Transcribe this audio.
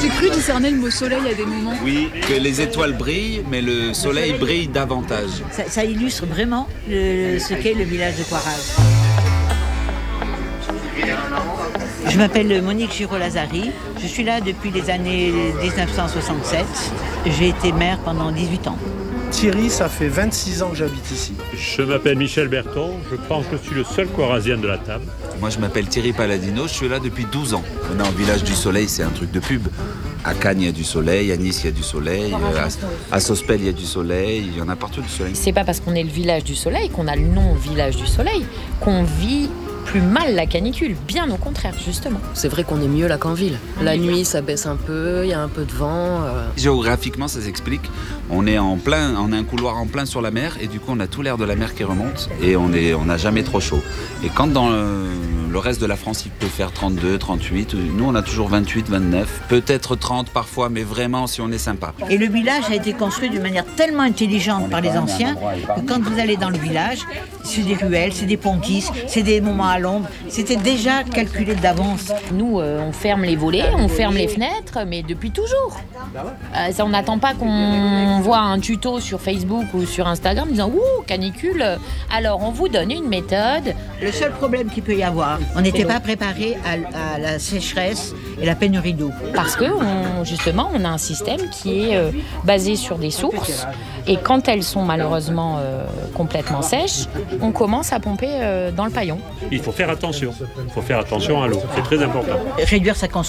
J'ai cru discerner le mot soleil à des moments. Oui, que les étoiles brillent, mais le soleil brille davantage. Ça illustre vraiment ce qu'est le village de Coiraz. Je m'appelle Monique Giraud-Lazari. Je suis là depuis les années 1967. J'ai été maire pendant 18 ans. Thierry, ça fait 26 ans que j'habite ici. Je m'appelle Michel Berton, je pense que je suis le seul Coirazien de la table. Moi, je m'appelle Thierry Palladino, je suis là depuis 12 ans. On est en village du soleil, c'est un truc de pub. À Cannes, il y a du soleil, à Nice, il y a du soleil, à Sospel, il y a du soleil, il y en a partout du soleil. C'est pas parce qu'on est le village du soleil qu'on a le nom village du soleil qu'on vit plus mal la canicule, bien au contraire, justement. C'est vrai qu'on est mieux là qu'en ville. La nuit, ça baisse un peu, il y a un peu de vent. Géographiquement, ça s'explique. On a un couloir en plein sur la mer et du coup, on a tout l'air de la mer qui remonte et on n'a jamais trop chaud. Et quand dans le reste de la France, il peut faire 32, 38, nous, on a toujours 28, 29, peut-être 30 parfois, mais vraiment si on est sympa. Et le village a été construit d'une manière tellement intelligente par les anciens que quand vous allez dans le village, c'est des ruelles, c'est des pontis, c'est des moments à l'ombre. C'était déjà calculé d'avance. Nous, on ferme les volets, on ferme les fenêtres, mais depuis toujours. On n'attend pas qu'on voit un tuto sur Facebook ou sur Instagram disant « Ouh, canicule !» Alors, on vous donne une méthode. Le seul problème qu'il peut y avoir, on n'était pas préparé à la sécheresse et la pénurie d'eau. Parce que, justement, on a un système qui est basé sur des sources. Et quand elles sont malheureusement complètement sèches, on commence à pomper dans le paillon. Il faut faire attention à l'eau, c'est très important. Réduire sa consommation.